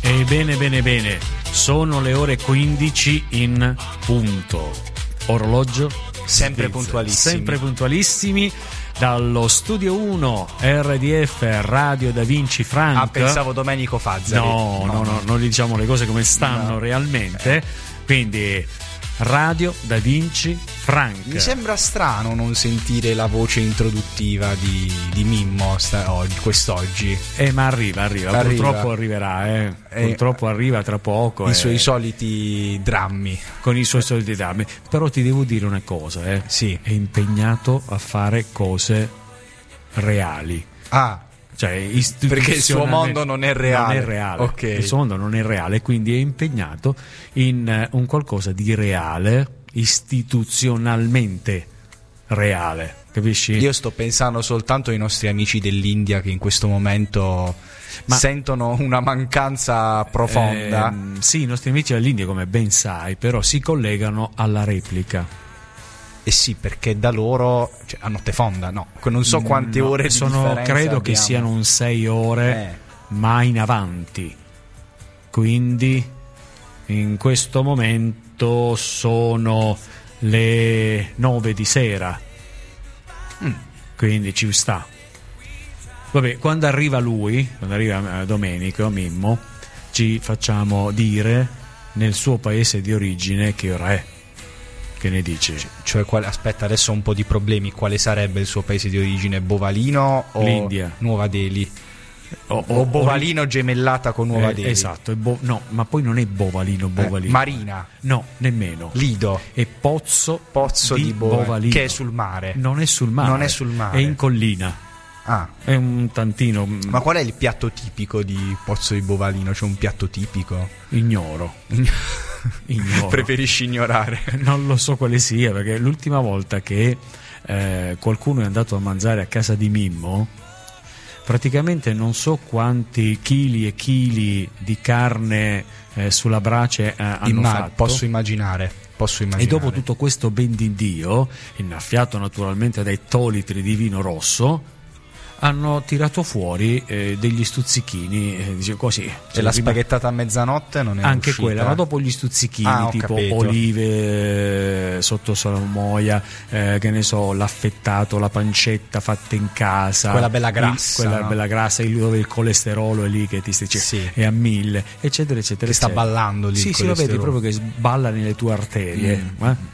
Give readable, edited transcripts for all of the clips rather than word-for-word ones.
Bene, bene, bene. Sono le ore 15 in punto. Orologio sempre puntualissimi. Sempre puntualissimi. Dallo studio 1 RDF Radio Da Vinci Frank. Ah, pensavo Domenico Fazzari. No, non diciamo le cose come stanno realmente. Quindi Radio Da Vinci Frank. Mi sembra strano non sentire la voce introduttiva di Mimmo quest'oggi. Ma arriva. Purtroppo arriverà. Purtroppo arriva tra poco. I suoi soliti drammi. Con i suoi soliti drammi. Però ti devo dire una cosa, Sì. È impegnato a fare cose reali. Cioè, perché il suo mondo non è reale. Non è reale. Okay. Il suo mondo non è reale, quindi è impegnato in un qualcosa di reale, istituzionalmente reale. Capisci? Io sto pensando soltanto ai nostri amici dell'India che in questo momento sentono una mancanza profonda. Sì, i nostri amici dell'India, come ben sai, però si collegano alla replica. Sì, perché da loro a notte fonda, non so quante ore di differenza credo che abbiamo. siano un 6 ore, ma in avanti. Quindi in questo momento sono le 9 di sera. Quindi ci sta. Vabbè, quando arriva Domenico, Mimmo, ci facciamo dire nel suo paese di origine che ora è. Che ne dici? Cioè, aspetta, adesso ho un po' di problemi. Quale sarebbe il suo paese di origine? Bovalino o l'India? Nuova Delhi? O Bovalino gemellata con Nuova Delhi? Esatto, no, ma poi non è Bovalino. Marina? No, nemmeno. Lido? È Pozzo di Bovalino. Che è sul mare? Non è sul mare. È in collina. È un tantino. Ma qual è il piatto tipico di Pozzo di Bovalino? C'è un piatto tipico? Ignoro. Preferisci ignorare? Non lo so quale sia, perché l'ultima volta che qualcuno è andato a mangiare a casa di Mimmo, praticamente non so quanti chili e chili di carne sulla brace hanno fatto. Posso immaginare. E dopo tutto questo ben di Dio, innaffiato naturalmente dai tolitri di vino rosso, hanno tirato fuori degli stuzzichini, dice così. E la spaghettata a mezzanotte non è anche uscita? Quella, ma dopo gli stuzzichini, tipo capito. olive sotto salamoia, che ne so, l'affettato, la pancetta fatta in casa, quella bella grassa, bella grassa, dove il colesterolo è lì che ti è a 1000, eccetera, eccetera. Che sta ballando lì. Sì, lo vedi proprio che balla nelle tue arterie.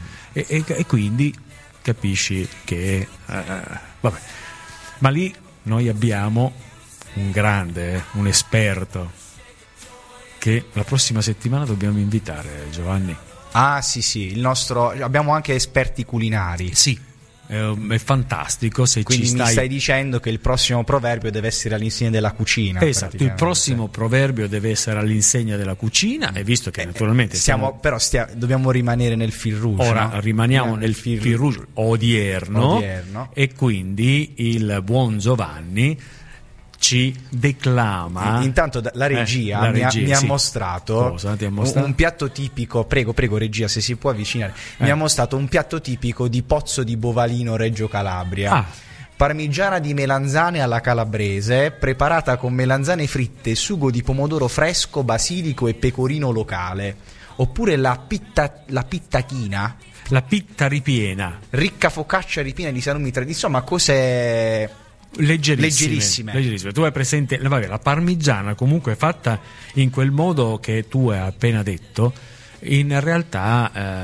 E quindi capisci che vabbè. Ma lì noi abbiamo un grande, un esperto che la prossima settimana dobbiamo invitare, Giovanni. Sì, il nostro. Abbiamo anche esperti culinari. Sì, è fantastico. Quindi mi stai dicendo che il prossimo proverbio deve essere all'insegna della cucina. Esatto, il prossimo proverbio deve essere all'insegna della cucina, e visto che naturalmente dobbiamo rimanere nel fil rouge. Ora rimaniamo nel fil rouge odierno, e quindi il buon Giovanni ci declama. Intanto la regia mi ha mostrato. Cosa ti ha mostrato? Un piatto tipico. Prego regia, se si può avvicinare. Mi ha mostrato un piatto tipico di Pozzo di Bovalino, Reggio Calabria. Parmigiana di melanzane alla calabrese, preparata con melanzane fritte, sugo di pomodoro fresco, basilico e pecorino locale. Oppure la pittachina. La pitta ripiena. Ricca focaccia ripiena di salumi tradizionali. Ma cos'è? Leggerissime. Tu hai presente la parmigiana, comunque fatta in quel modo che tu hai appena detto. In realtà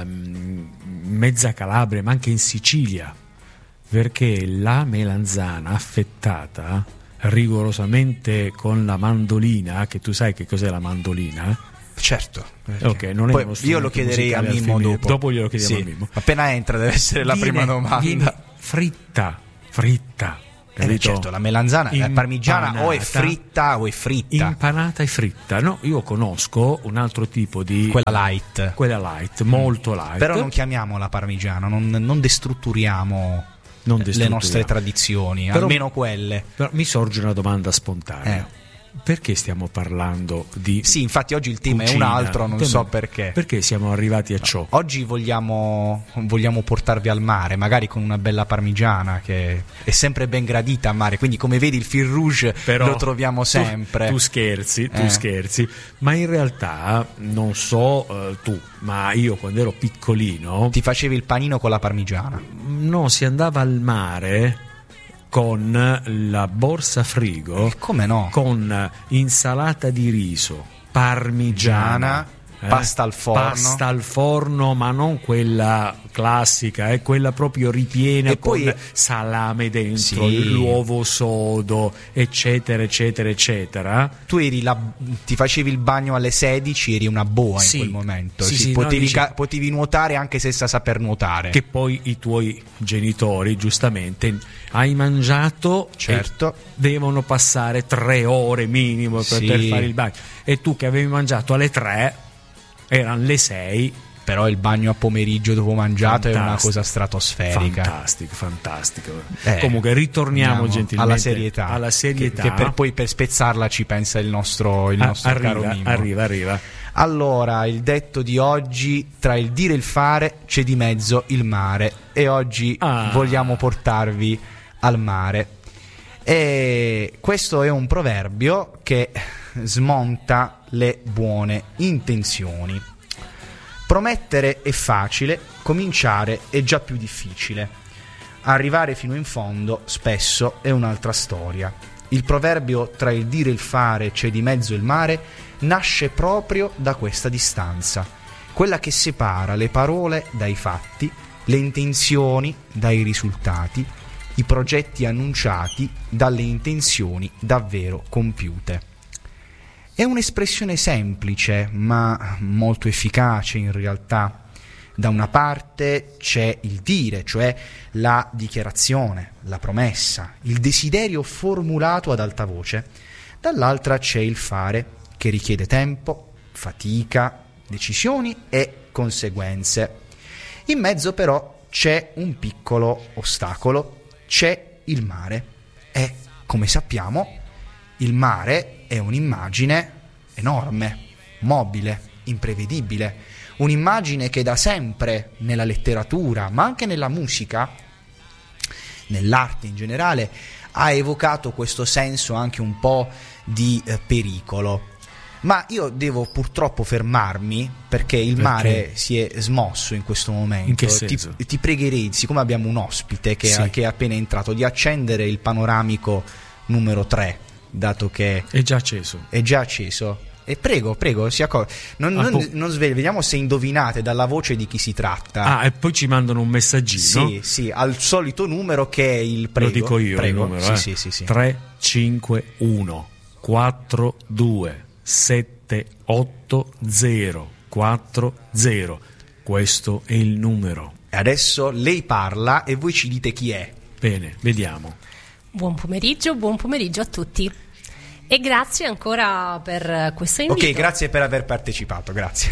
mezza Calabria, ma anche in Sicilia, perché la melanzana affettata rigorosamente con la mandolina, che tu sai che cos'è la mandolina? Certo. Ok, non è io lo chiederei a Mimmo dopo glielo chiediamo a Mimmo. Appena entra deve essere la prima domanda. Viene fritta. Certo, la melanzana è parmigiana, o è fritta o è fritta. Impanata e fritta. No, io conosco un altro tipo di quella light, molto light. Però non chiamiamola parmigiana, non destrutturiamo le nostre tradizioni, però, almeno quelle. Però mi sorge una domanda spontanea. Perché stiamo parlando di Sì, infatti oggi il tema cucina? è un altro, non so perché. Perché siamo arrivati a ciò? Oggi vogliamo portarvi al mare, magari con una bella parmigiana che è sempre ben gradita al mare, quindi come vedi il fil rouge Però lo troviamo sempre. Tu scherzi, ma in realtà non so tu, ma io quando ero piccolino Ti facevi il panino con la parmigiana? no, si andava al mare con la borsa frigo, Come no? con insalata di riso, parmigiana, pasta al forno. Pasta al forno, ma non quella classica, quella proprio ripiena E con poi salame dentro, Sì. l'uovo sodo, eccetera, eccetera, eccetera. Tu ti facevi il bagno alle 16, eri una boa Sì. in quel momento. Sì, Potevi, no, potevi nuotare anche senza saper nuotare. Che poi i tuoi genitori, giustamente, hai mangiato, Certo. e devono passare 3 ore minimo per Sì. poter fare il bagno. E tu che avevi mangiato alle 3, erano le 6. Però il bagno a pomeriggio dopo mangiato è una Fantastico. cosa stratosferica. Fantastico. Eh, Comunque ritorniamo andiamo gentilmente alla serietà. Che per spezzarla ci pensa il nostro caro Mimmo. Arriva. Allora, il detto di oggi: tra il dire e il fare c'è di mezzo il mare. E oggi vogliamo portarvi al mare. E questo è un proverbio che smonta le buone intenzioni. Promettere è facile, cominciare è già più difficile. Arrivare fino in fondo spesso è un'altra storia. Il proverbio tra il dire e il fare c'è di mezzo il mare nasce proprio da questa distanza, quella che separa le parole dai fatti, le intenzioni dai risultati, i progetti annunciati dalle intenzioni davvero compiute. È un'espressione semplice, ma molto efficace in realtà. Da una parte c'è il dire, cioè la dichiarazione, la promessa, il desiderio formulato ad alta voce. Dall'altra c'è il fare, che richiede tempo, fatica, decisioni e conseguenze. In mezzo però c'è un piccolo ostacolo, c'è il mare. E, come sappiamo, il mare è un'immagine enorme, mobile, imprevedibile, un'immagine che da sempre nella letteratura, ma anche nella musica, nell'arte in generale, ha evocato questo senso anche un po' di pericolo. Ma io devo purtroppo fermarmi perché il mare si è smosso in questo momento. In che senso? Ti pregherei, siccome abbiamo un ospite che è appena entrato, di accendere il panoramico numero 3, dato che è già acceso. E prego, non svegli, vediamo se indovinate dalla voce di chi si tratta. E poi ci mandano un messaggino. Sì, al solito numero che è il Lo dico io, prego. il numero, Sì. 351 42 780 40. Questo è il numero. E adesso lei parla e voi ci dite chi è. Bene, vediamo. Buon pomeriggio a tutti. E grazie ancora per questo invito. Ok, grazie per aver partecipato, grazie.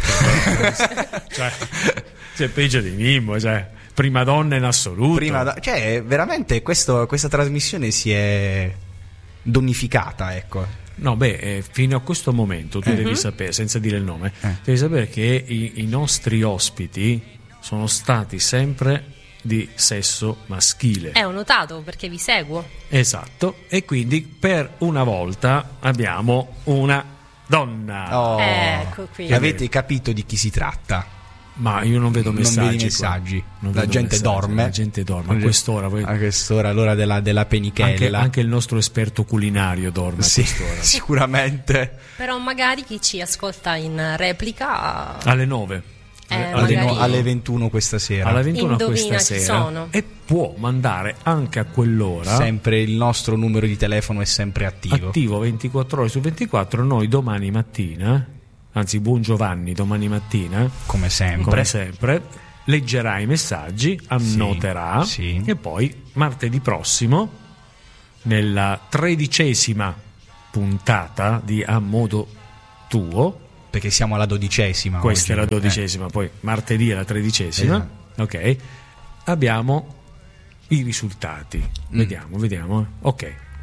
C'è peggio di Mimmo, prima donna in assoluto. Veramente questa trasmissione si è donificata, ecco. No, fino a questo momento tu devi sapere, senza dire il nome, devi sapere che i nostri ospiti sono stati sempre di sesso maschile. Ho notato perché vi seguo. Esatto, e quindi per una volta abbiamo una donna. Ecco qui. Avete capito di chi si tratta? Ma io non vedo messaggi. Non vedi messaggi. La gente dorme. La gente dorme a quest'ora. A quest'ora, l'ora della penichella. Anche il nostro esperto culinario dorme a quest'ora. Sicuramente. Però magari chi ci ascolta in replica alle 9. Alle 21 questa sera. Alla 21 indovina questa chi sera. sono. E può mandare anche a quell'ora. Sempre il nostro numero di telefono è sempre attivo. Attivo 24 ore su 24. Noi domani mattina, anzi buon Giovanni, domani mattina, come sempre, leggerà i messaggi, annoterà e poi martedì prossimo, nella 13ª puntata di A Modo Tuo, perché siamo alla 12ª. Questa oggi. è la 12ª, poi martedì è la 13ª. Esatto. Ok, abbiamo i risultati. Vediamo. Ok,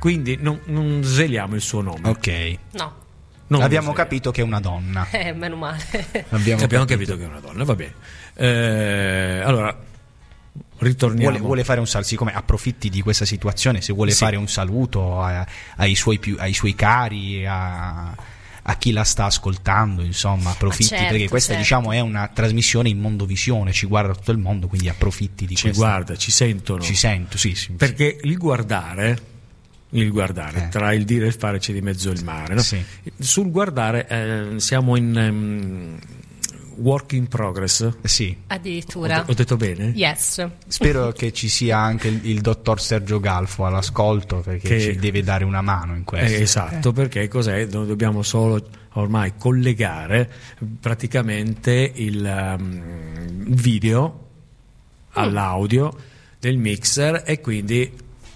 quindi non sveliamo il suo nome. Ok. No. Abbiamo capito che è una donna. Meno male. Abbiamo capito che è una donna, va bene. Allora, ritorniamo. Vuole fare un saluto, siccome approfitti di questa situazione, se vuole fare un saluto ai suoi cari, a chi la sta ascoltando, insomma, approfitti, certo, perché questa diciamo è una trasmissione in mondovisione, ci guarda tutto il mondo, quindi approfitti di questo. Ci guarda, ci sentono. Ci sento, sì. Perché il guardare, tra il dire e il fare c'è di mezzo il mare, no? Sì. Sul guardare siamo in work in progress. Sì. Addirittura. Ho detto bene? Yes. Spero che ci sia anche il dottor Sergio Galfo all'ascolto, perché ci deve dare una mano in questo. Esatto, perché cos'è? Dobbiamo solo ormai collegare praticamente il video all'audio del mixer, e quindi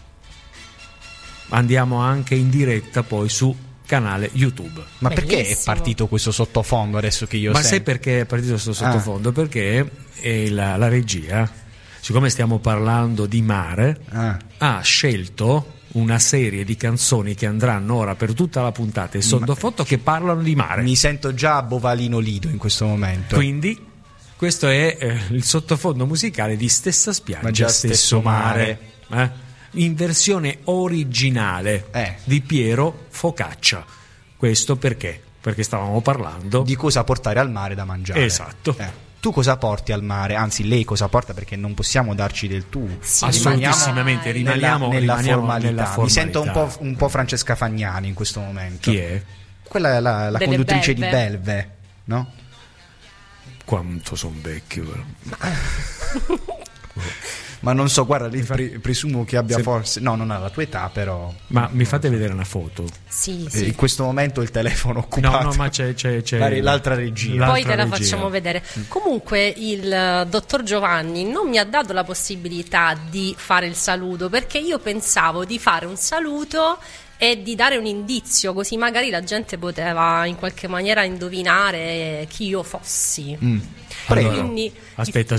andiamo anche in diretta poi su canale YouTube. Ma Bellissimo. perché è partito questo sottofondo adesso che io Ma sento? sai perché è partito questo sottofondo? Perché la regia, siccome stiamo parlando di mare, ha scelto una serie di canzoni che andranno ora per tutta la puntata in sottofondo che parlano di mare. Mi sento già Bovalino Lido in questo momento. Quindi questo è il sottofondo musicale di Stessa spiaggia, Ma già stesso mare. In versione originale di Piero Focaccia. Questo perché? Perché stavamo parlando di cosa portare al mare da mangiare. Esatto. Tu cosa porti al mare? Anzi, lei cosa porta? Perché non possiamo darci del tu. Sì, assolutissimamente, rimaniamo nella formalità. nella formalità. Mi sento un po' Francesca Fagnani in questo momento. Chi è? Quella è la conduttrice Belve. di Belve, no? Quanto son vecchio, però. Ma non so, guarda, presumo che abbia forse... No, non ha la tua età, però... Ma mi fate vedere una foto? Sì. In questo momento il telefono occupato. No, ma c'è l'altra regia. Poi te la facciamo vedere. Comunque il dottor Giovanni non mi ha dato la possibilità di fare il saluto, perché io pensavo di fare un saluto e di dare un indizio, così magari la gente poteva in qualche maniera indovinare chi io fossi. Allora, Quindi... aspetta.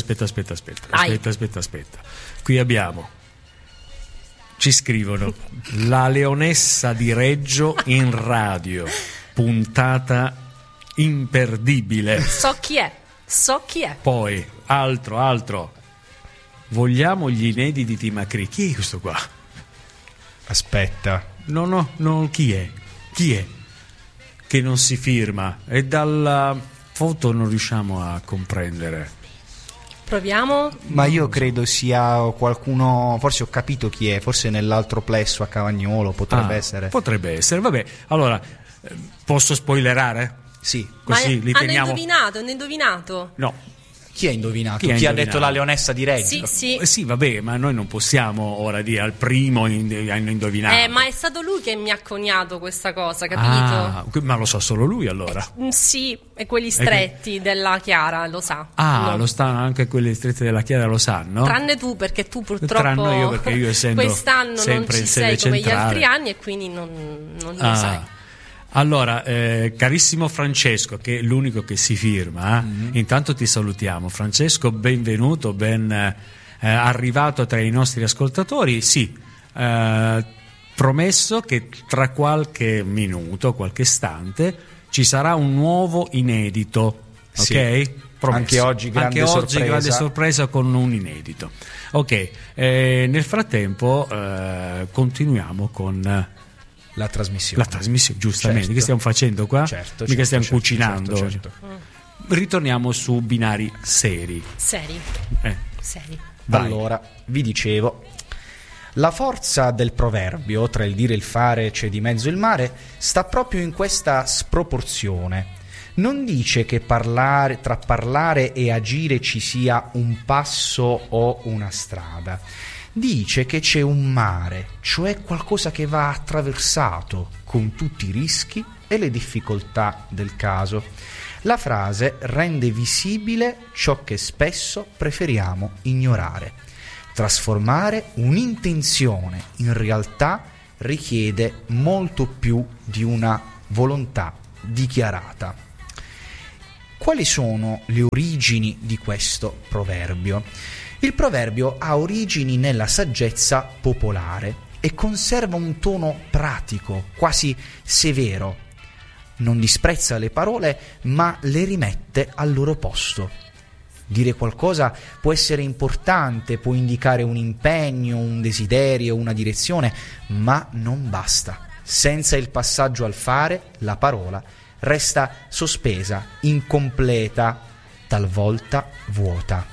Qui ci scrivono: la Leonessa di Reggio in radio, puntata imperdibile. So chi è. Poi altro. Vogliamo gli inediti di Macri. Chi è questo qua? Aspetta. No, chi è? Che non si firma? E dalla foto non riusciamo a comprendere. Proviamo. Ma io credo sia qualcuno, forse ho capito chi è, forse nell'altro plesso a Cavagnolo potrebbe essere. Potrebbe essere, vabbè. Allora, posso spoilerare? Sì. Così li teniamo. Hanno indovinato? No. Chi ha indovinato? Chi ha detto la Leonessa di Reggio? Sì. Vabbè, ma noi non possiamo ora dire al primo hanno indovinato. Ma è stato lui che mi ha coniato questa cosa, capito? Ma lo sa solo lui allora? Sì, e quelli stretti della Chiara lo sa. Lo sanno anche quelli stretti della Chiara, lo sanno? Tranne tu, perché tu purtroppo Tranne io, perché io essendo quest'anno non ci sei come gli altri anni e quindi non lo sai. Allora, carissimo Francesco, che è l'unico che si firma, intanto ti salutiamo. Francesco, benvenuto, ben arrivato tra i nostri ascoltatori. Sì, promesso che tra qualche minuto, qualche istante, ci sarà un nuovo inedito, sì. Ok? Promesso. Anche oggi grande sorpresa con un inedito. Ok, nel frattempo continuiamo con... La trasmissione, giustamente. Certo. Che stiamo facendo qua? Mica stiamo cucinando. Certo. Ritorniamo su binari seri. Seri. Vai. Allora, vi dicevo, la forza del proverbio, tra il dire e il fare c'è di mezzo il mare, sta proprio in questa sproporzione. Non dice che tra parlare e agire ci sia un passo o una strada. Dice che c'è un mare, cioè qualcosa che va attraversato con tutti i rischi e le difficoltà del caso. La frase rende visibile ciò che spesso preferiamo ignorare. Trasformare un'intenzione in realtà richiede molto più di una volontà dichiarata. Quali sono le origini di questo proverbio? Il proverbio ha origini nella saggezza popolare e conserva un tono pratico, quasi severo. Non disprezza le parole, ma le rimette al loro posto. Dire qualcosa può essere importante, può indicare un impegno, un desiderio, una direzione, ma non basta. Senza il passaggio al fare, la parola resta sospesa, incompleta, talvolta vuota.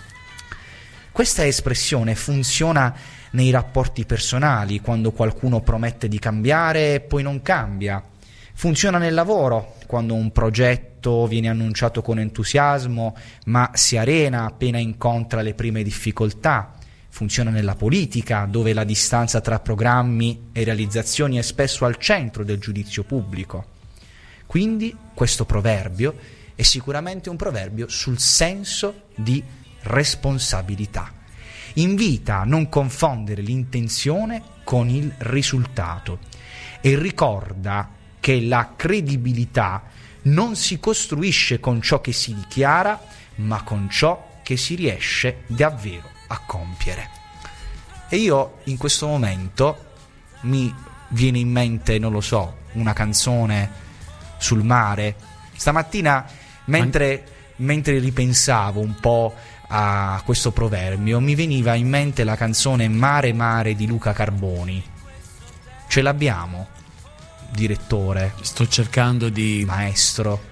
Questa espressione funziona nei rapporti personali, quando qualcuno promette di cambiare e poi non cambia. Funziona nel lavoro, quando un progetto viene annunciato con entusiasmo, ma si arena appena incontra le prime difficoltà. Funziona nella politica, dove la distanza tra programmi e realizzazioni è spesso al centro del giudizio pubblico. Quindi questo proverbio è sicuramente un proverbio sul senso di responsabilità. Invita a non confondere l'intenzione con il risultato e ricorda che la credibilità non si costruisce con ciò che si dichiara, ma con ciò che si riesce davvero a compiere. E io in questo momento mi viene in mente, non lo so, una canzone sul mare. Stamattina mentre ripensavo un po' a questo proverbio, mi veniva in mente la canzone Mare Mare di Luca Carboni. Ce l'abbiamo, direttore? Sto cercando di... Maestro.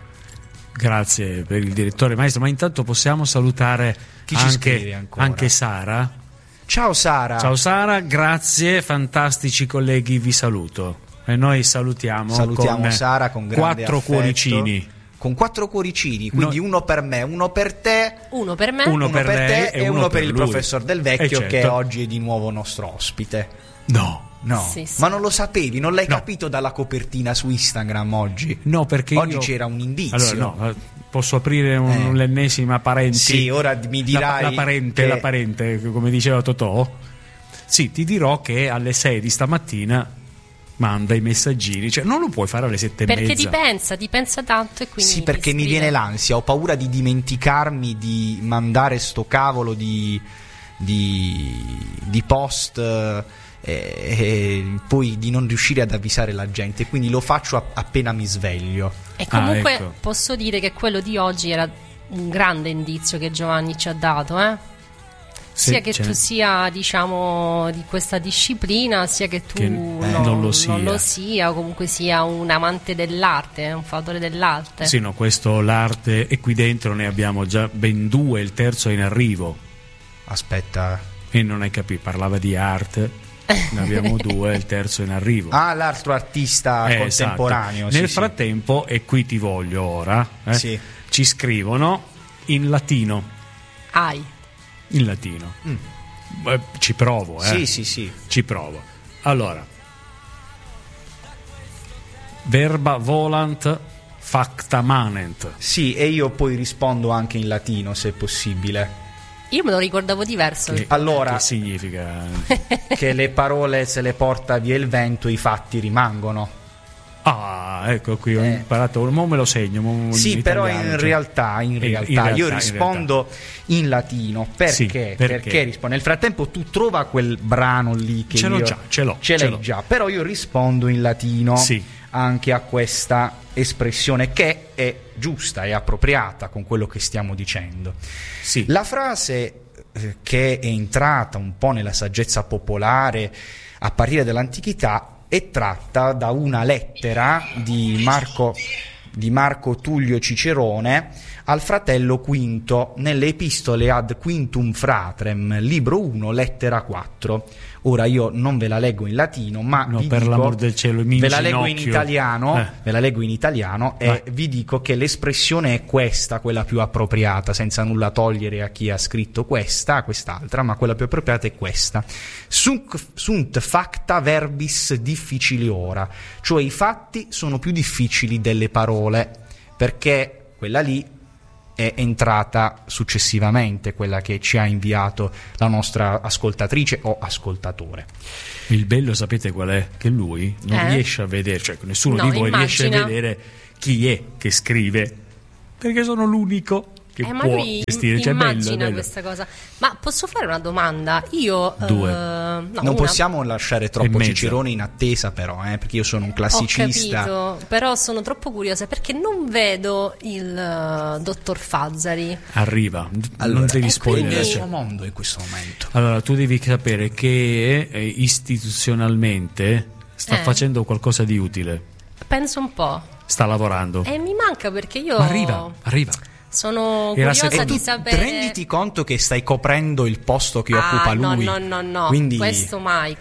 Grazie per il direttore, maestro, ma intanto possiamo salutare chi ci scrive ancora? Anche Sara. Ciao Sara. Ciao Sara, grazie, fantastici colleghi, vi saluto. E noi salutiamo con Sara con grande 4 affetto. Cuoricini. Con 4 cuoricini, quindi uno per me, uno per te, uno per me, uno per te e uno per il lui. Professor Del Vecchio, certo. che oggi è di nuovo nostro ospite. No. Sì. Ma non lo sapevi, non l'hai capito dalla copertina su Instagram oggi? No, perché oggi c'era un indizio. Allora, no, posso aprire l'ennesima parenti? Sì, ora mi dirai la parente, come diceva Totò. Sì, ti dirò che alle 6 di stamattina manda i messaggini, cioè non lo puoi fare alle 7:30. Perché ti pensa tanto e quindi sì, perché mi viene l'ansia, ho paura di dimenticarmi di mandare sto cavolo di post e poi di non riuscire ad avvisare la gente, quindi lo faccio appena mi sveglio. E comunque ecco. Posso dire che quello di oggi era un grande indizio che Giovanni ci ha dato, sia che tu sia, diciamo, di questa disciplina, sia che tu non lo sia, o comunque sia un amante dell'arte, un fautore dell'arte. Sì, no, questo l'arte, e qui dentro ne abbiamo già ben 2, il terzo è in arrivo. Aspetta. E non hai capito, parlava di arte. Ne abbiamo 2, il terzo è in arrivo. Ah, l'altro artista contemporaneo. Esatto. Nel frattempo, e qui ti voglio ora, ci scrivono in latino. In latino. Ci provo, Sì. Ci provo. Allora, verba volant facta manent. Sì, e io poi rispondo anche in latino, se è possibile. Io me lo ricordavo diverso. Allora, che significa? Che le parole se le porta via il vento, i fatti rimangono. Ah, ecco, qui ho imparato, mo me lo segno. Sì, però in realtà io rispondo in latino. Perché? Perché rispondo. Nel frattempo tu trova quel brano lì che ce l'hai già, però io rispondo in latino anche a questa espressione, che è giusta e appropriata con quello che stiamo dicendo. Sì. La frase che è entrata un po' nella saggezza popolare a partire dall'antichità è tratta da una lettera di Marco Tullio Cicerone al fratello Quinto nelle Epistole ad Quintum Fratrem, libro 1, lettera 4. Ora io non ve la leggo in latino, ma per l'amor del cielo, ve la leggo in italiano, e vi dico che l'espressione è questa, quella più appropriata, senza nulla togliere a chi ha scritto quest'altra, ma quella più appropriata è questa. Sunt facta verbis difficiliora, cioè i fatti sono più difficili delle parole, perché quella lì è entrata successivamente, quella che ci ha inviato la nostra ascoltatrice o ascoltatore. Il bello, sapete qual è? Che lui non riesce a vedere, cioè nessuno di voi riesce a vedere chi è che scrive, perché sono l'unico. che ma può lui gestire, cioè, immagina bello. questa cosa. Ma posso fare una domanda? Io Due. Non possiamo lasciare troppo mezza. Cicerone in attesa, però, perché io sono un classicista. Ho capito, però sono troppo curiosa perché non vedo il dottor Fazzari. Arriva, Allora, non devi è spoilerare. il suo mondo in questo momento. Allora, tu devi sapere che istituzionalmente sta facendo qualcosa di utile. Penso un po'. Sta lavorando. E mi manca perché io Ma arriva. sono Era curiosa secondo- di Tu sapere. renditi conto che stai coprendo il posto che occupa lui. No. Quindi Questo mai.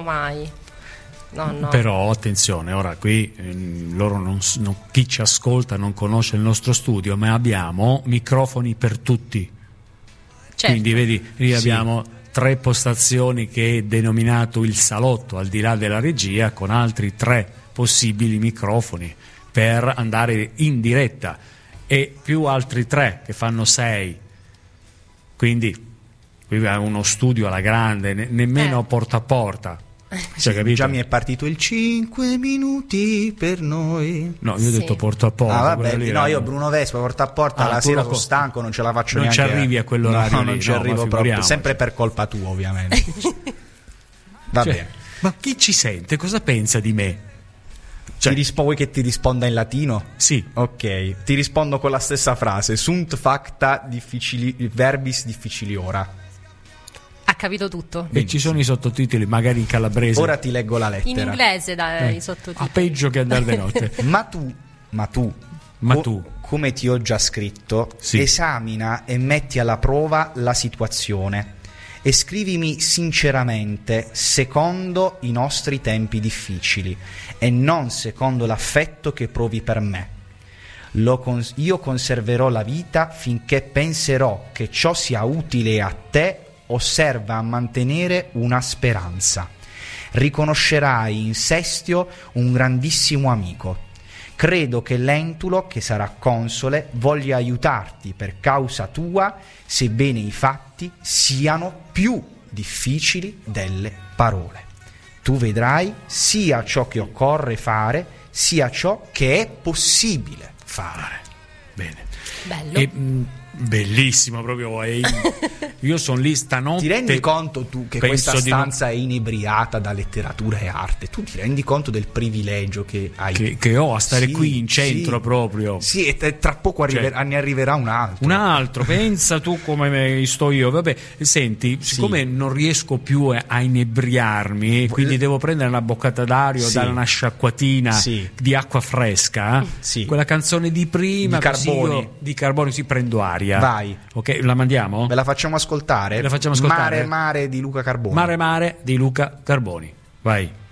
No. Però attenzione, ora qui loro chi ci ascolta non conosce il nostro studio, ma abbiamo microfoni per tutti. Certo. Quindi vedi, lì abbiamo 3 postazioni che è denominato il salotto, al di là della regia, con altri 3 possibili microfoni per andare in diretta e più altri 3 che fanno 6. Quindi qui è uno studio alla grande, nemmeno porta a porta. Cioè, capito? già mi è partito il 5 minuti per noi. No, io ho Sì. detto porta a porta. Vabbè, quello lì no, era- io Bruno Vespa porta a porta la tu sera lo sono stanco, non ce la faccio non ci neanche. arrivi a quell'orario No, lì, non ci no, ma arrivo proprio, figuriamoci. sempre per colpa tua, ovviamente. Va Cioè, bene. ma chi ci sente? Cosa pensa di me? Cioè, Vuoi che ti risponda in latino? sì, Ok, ti rispondo con la stessa frase. Sunt facta verbis difficiliora. Ha capito tutto. e ci sono i sottotitoli, magari in calabrese. Ora ti leggo la lettera. In inglese i sottotitoli. Peggio che andare di notte. Ma tu, come ti ho già scritto, Sì. esamina e metti alla prova la situazione e scrivimi sinceramente secondo i nostri tempi difficili e non secondo l'affetto che provi per me. Io conserverò la vita finché penserò che ciò sia utile a te o serva a mantenere una speranza. Riconoscerai in Sestio un grandissimo amico. Credo che Lentulo, che sarà console, voglia aiutarti per causa tua, sebbene i fatti siano più difficili delle parole. Tu vedrai sia ciò che occorre fare, sia ciò che è possibile fare. Bene. Bello. E, bellissimo proprio. Io sono lì stanotte. Ti rendi conto tu che penso questa di no- stanza è inebriata da letteratura e arte? Tu ti rendi conto del privilegio che hai? che ho a stare Sì, qui in centro sì. proprio. Sì, e tra poco ne arriverà un altro. Un altro, pensa tu come sto io. Vabbè, senti, siccome non riesco più a inebriarmi, quindi devo prendere una boccata d'aria, Sì. dare una sciacquatina Sì. di acqua fresca, Sì. quella canzone di prima, Di così Carboni. io di Carboni, sì, prendo aria. Vai. Ok, la mandiamo? Ve la facciamo ascoltare? La facciamo ascoltare? Mare di Luca Carboni. Mare di Luca Carboni. Vai.